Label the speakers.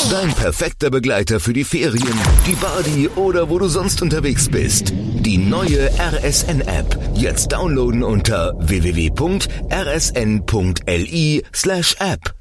Speaker 1: Dein perfekter Begleiter für die Ferien, die Party oder wo du sonst unterwegs bist. Die neue RSN-App. Jetzt downloaden unter www.rsn.li/app.